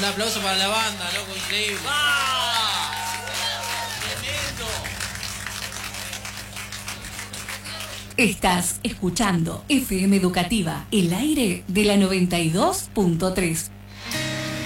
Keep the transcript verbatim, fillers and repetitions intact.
Un aplauso para la banda, loco, increíble. ¡Ah! ¡Tremendo! Estás escuchando F M Educativa, el aire de la noventa y dos punto tres.